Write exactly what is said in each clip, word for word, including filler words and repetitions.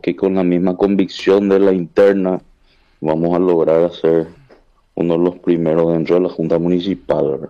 que con la misma convicción de la interna vamos a lograr hacer uno de los primeros dentro de la Junta Municipal, ¿verdad?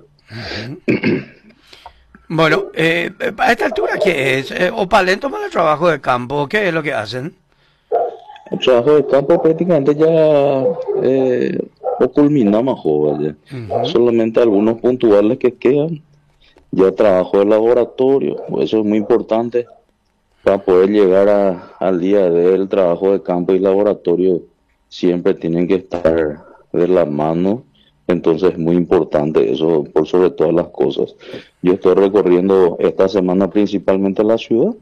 Bueno, eh, a esta altura, ¿qué es? Eh, ¿Opalen toma el trabajo de campo? ¿Qué es lo que hacen? El trabajo de campo prácticamente ya eh, lo culminamos, joven. Ujú. Solamente algunos puntuales que quedan. Ya trabajo de laboratorio, eso es muy importante para poder llegar a- al día del trabajo de campo y laboratorio. Siempre tienen que estar de la mano, entonces es muy importante eso por sobre todas las cosas. Yo estoy recorriendo esta semana principalmente la ciudad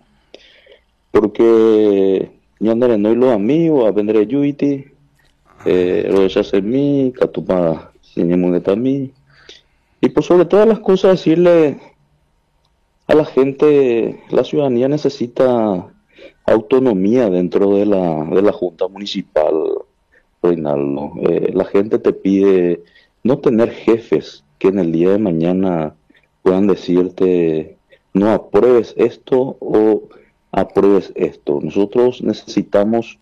porque ya andaré no los amigos, a vender yuiti, eh, lo de hacer mi, catupa, sin también. Y por sobre todas las cosas decirle a la gente, la ciudadanía necesita autonomía dentro de la, de la Junta Municipal, Reinaldo. Eh, la gente te pide no tener jefes que en el día de mañana puedan decirte no apruebes esto o apruebes esto. Nosotros necesitamos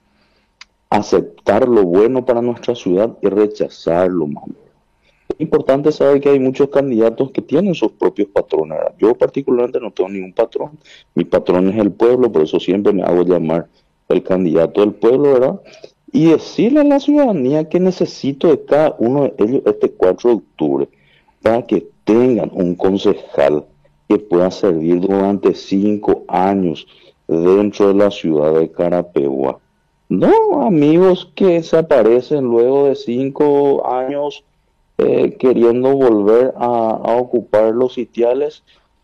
aceptar lo bueno para nuestra ciudad y rechazar lo malo. Es importante saber que hay muchos candidatos que tienen sus propios patrones, ¿verdad? Yo particularmente no tengo ningún patrón. Mi patrón es el pueblo, por eso siempre me hago llamar el candidato del pueblo, ¿verdad? Y decirle a la ciudadanía que necesito de cada uno de ellos este cuatro de octubre para que tengan un concejal que pueda servir durante cinco años dentro de la ciudad de Carapeguá. No amigos que se aparecen luego de cinco años eh, queriendo volver a, a ocupar los sitiales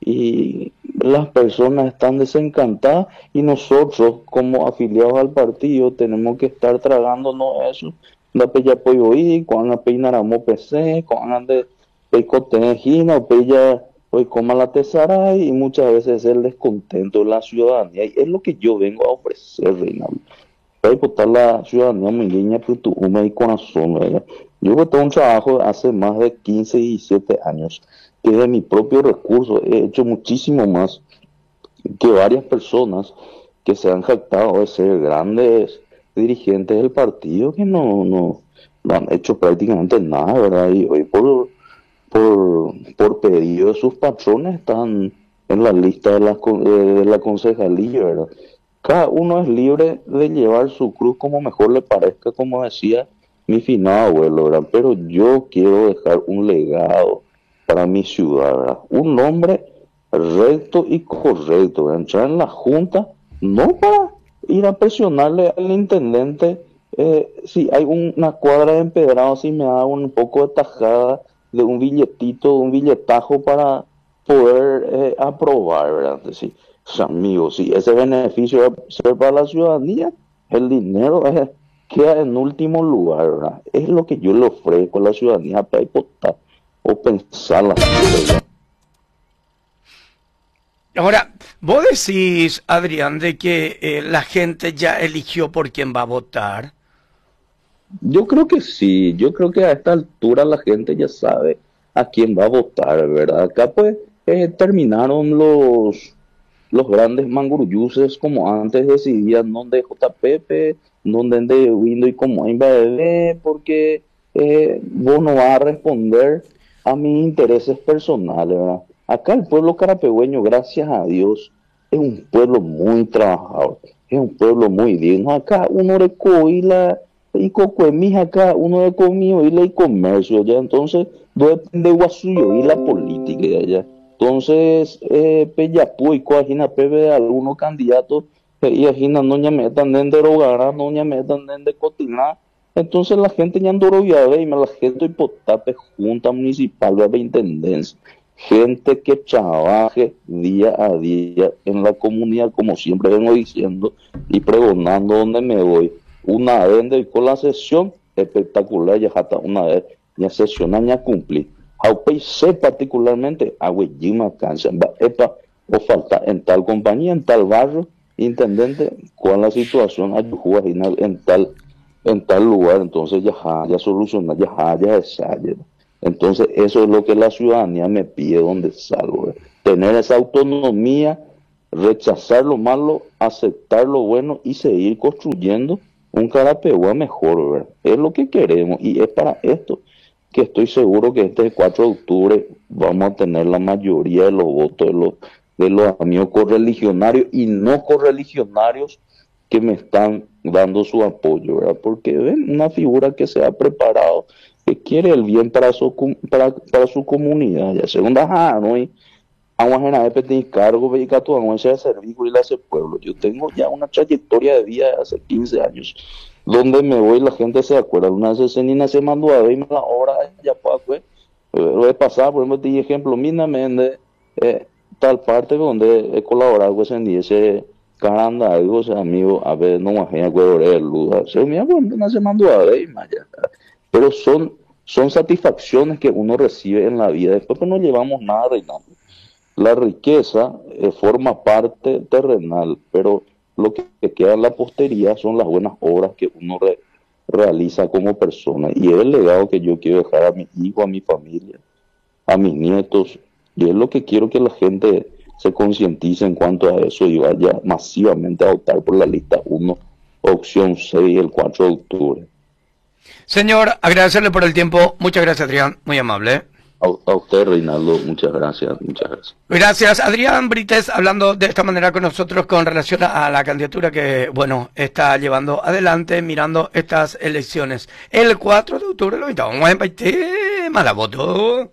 y las personas están desencantadas y nosotros como afiliados al partido tenemos que estar tragándonos eso. La pella pollo y cuando peinaramo P C, cuando de peicotenejina o pella hoy coma la tesaray y muchas veces es el descontento de la ciudadanía y es lo que yo vengo a ofrecer, Reinaldo. Para votar la ciudadanía mungueña, Putuuma y Corazón, ¿verdad? Yo voté un trabajo hace más de quince, diecisiete años, que de mi propio recurso he hecho muchísimo más que varias personas que se han jactado de ser grandes dirigentes del partido que no, no, no han hecho prácticamente nada, ¿verdad? Y hoy por, por, por pedido de sus patrones están en la lista de la, de la concejalía, ¿verdad? Cada uno es libre de llevar su cruz como mejor le parezca, como decía mi finado abuelo, ¿verdad? Pero yo quiero dejar un legado para mi ciudad, ¿verdad? Un hombre recto y correcto, ¿verdad? Entrar en la junta, no para ir a presionarle al intendente eh, si hay un- una cuadra de empedrado, si me da un poco de tajada de un billetito, un billetajo para poder eh, aprobar, ¿verdad? Es decir, pues, amigo, si ese beneficio va a ser para la ciudadanía, el dinero eh, queda en último lugar, ¿verdad? Es lo que yo le ofrezco a la ciudadanía para votar o pensarla así, ¿verdad? Ahora, vos decís, Adrián, de que eh, la gente ya eligió por quién va a votar. Yo creo que sí, yo creo que a esta altura la gente ya sabe a quién va a votar, ¿verdad? Acá pues eh, terminaron los los grandes manguruyuses como antes decidían dónde J P P, dónde de Windows y cómo iba a beber, porque eh, vos no vas a responder a mis intereses personales, ¿verdad? Acá el pueblo carapegüeño, gracias a Dios, es un pueblo muy trabajador, es un pueblo muy digno. Acá uno de coila y cocuemis, acá uno de comido y comercio, ya entonces no depende de guasuyo y la política, ya. ya. Entonces, eh, Peyapu y Coagina Pepe de algunos candidatos, eh, y Agina no ya metan en derogar, no ya metan en de cotinar. Entonces la gente ya andoro viave y me la gente hipotape junta municipal de intendencia. Gente que trabaje día a día en la comunidad, como siempre vengo diciendo y pregonando donde me voy. Una vez de con la sesión espectacular, ya hasta una vez, ya sesión ya cumplí. Aunque sé particularmente, Agüeyima cancha, epa, o falta en tal compañía, en tal barrio, intendente, con la situación ayuda en tal, en tal lugar, entonces ya, ya soluciona, ya, ya, ya, ya. Entonces eso es lo que la ciudadanía me pide donde salgo, ¿verdad? Tener esa autonomía rechazar lo malo, aceptar lo bueno y seguir construyendo un Carapeguá mejor, ¿verdad? Es lo que queremos y es para esto que estoy seguro que este cuatro de octubre vamos a tener la mayoría de los votos de los, de los amigos correligionarios y no correligionarios que me están dando su apoyo, ¿verdad? Porque ven una figura que se ha preparado, que quiere el bien para su, para, para su comunidad, ya segunda, ah, no hay vamos a pedir cargo, y todo, vamos a hacer servicio y le hace pueblo. Yo tengo ya una trayectoria de vida de hace quince años, donde me voy la gente se acuerda, una vez se ni se mandó a ver la hora, ya pues, lo he pasado, por ejemplo, te di ejemplo, minamente, eh, tal parte donde he colaborado pues en ese caranda, algo, ese amigo, a ver, no me acuerdo de luz, se me no se mandó a ver, pero son, son satisfacciones que uno recibe en la vida, después pues no llevamos nada reinando. La riqueza eh, forma parte terrenal, pero lo que queda en la posteridad son las buenas obras que uno re realiza como persona. Y es el legado que yo quiero dejar a mi hijo, a mi familia, a mis nietos. Y es lo que quiero que la gente se concientice en cuanto a eso y vaya masivamente a votar por la lista uno, opción seis, el cuatro de octubre. Señor, agradecerle por el tiempo. Muchas gracias, Adrián. Muy amable. A, a usted, Reinaldo, muchas gracias, muchas gracias. Gracias, Adrián Brites, hablando de esta manera con nosotros con relación a la candidatura que, bueno, está llevando adelante, mirando estas elecciones. El cuatro de octubre lo invitamos a mala voto.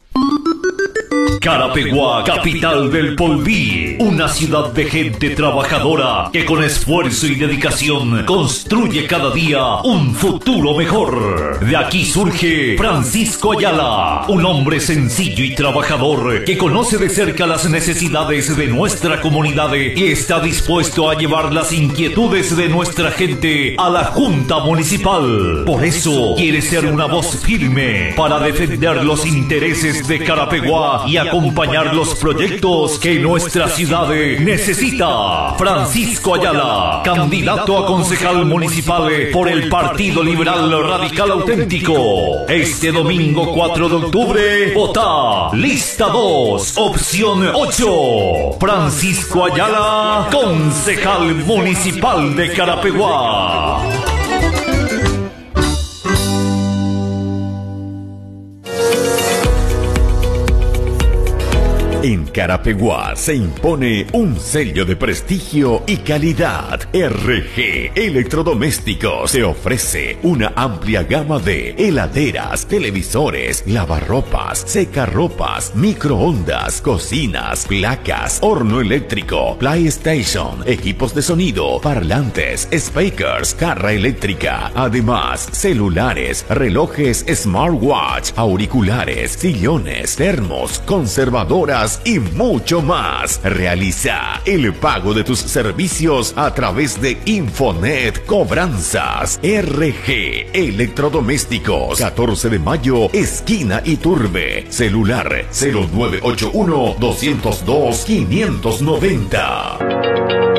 Carapeguá, capital del Polví, una ciudad de gente trabajadora que con esfuerzo y dedicación construye cada día un futuro mejor. De aquí surge Francisco Ayala, un hombre sencillo y trabajador que conoce de cerca las necesidades de nuestra comunidad y está dispuesto a llevar las inquietudes de nuestra gente a la Junta Municipal. Por eso quiere ser una voz firme para defender los intereses de Carapeguá y acompañar los proyectos que nuestra ciudad necesita. Francisco Ayala, candidato a concejal municipal por el Partido Liberal Radical Auténtico. Este domingo cuatro de octubre, vota lista dos, opción ocho. Francisco Ayala, concejal municipal de Carapeguá. En Carapeguá se impone un sello de prestigio y calidad. R G Electrodomésticos te ofrece una amplia gama de heladeras, televisores, lavarropas, secarropas, microondas, cocinas, placas, horno eléctrico, PlayStation, equipos de sonido, parlantes, speakers, carra eléctrica. Además, celulares, relojes smartwatch, auriculares, sillones, termos, conservadoras y mucho más. Realiza el pago de tus servicios a través de Infonet Cobranzas. R G Electrodomésticos, catorce de mayo, esquina Iturbe. Celular cero nueve ocho uno, dos cero dos, quinientos noventa.